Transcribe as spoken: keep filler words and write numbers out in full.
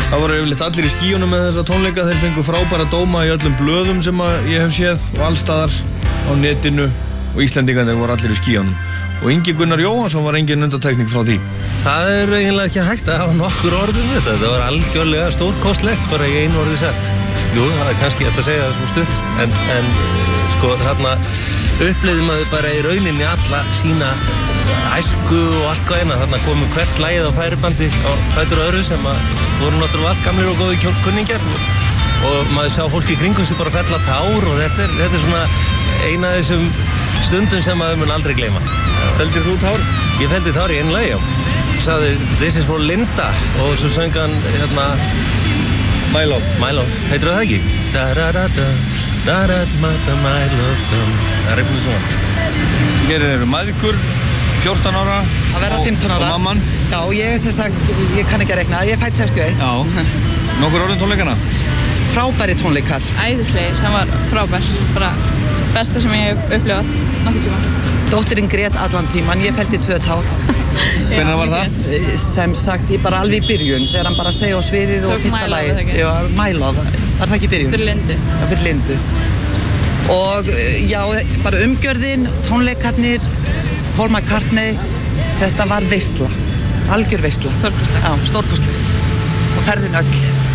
Það voru yfirleitt allir í skíunum með þessa tónleika. Þeir fengu frábæra dóma í öllum blöðum sem að ég hef séð og allstaðar á netinu og Íslendingarnir voru allir í skíunum. Og Ingi Gunnar Jóhannsson var engin undantekning frá því. Það er eiginlega ekki hægt að hafa nokkur orð um þetta. Það var algjörlega stórkostlegt bara í einu orði sett. Jú, það er kannski hægt að segja það svo stutt, en, en sko þarna upplifði maður bara í rauninni alla sína æsku og allt hvað eina. Þarna komu hvert lagið á færibandi á fætur öðru sem að voru náttúrulega allt gamlir og góði kunningjar og, og maður sá fólki í kringum sem bara fella tár og þetta er, þetta er svona eina af þessum stundum sem maður mun aldrei gleyma. Felldir þú tár? Ég felldi tár í einu lagi, já. Sagði This is for Linda og svo söng hann hérna My Love. My Love, heitir það ekki? Da-da-da-da, da-da-da-da, my love, da. Það er eitthvað svona. Hér eru mæðgur, fjórtán ára að verða fimmtán ára. Og mamman? Já, ég er sem sagt, ég kann ekki að rekna, ég er fædd sextíu og eitt. Já. Nokkur orðin tónleikana? Frábæri tónleikar. Æðislegir, hann var frábær, bara besta sem ég hef upplifað nokkuð tíma. Dóttirinn grét allan tíman, ég felldi tvö tár. Hvenær var það? Sem sagt, ég bara alveg í byrjun, þegar hann bara steig á sviðið og fyrsta lagið. Tók Já, My Love, var það ekki í byrjun? Fyrir Lindu. Já, fyrir Lindu. Og já, bara umgjörðin, tónleikarnir, Paul McCartney, þetta var veisla, algjör veisla. Stórkostlegt. Já, stórkostlegt. Og ferðin öll.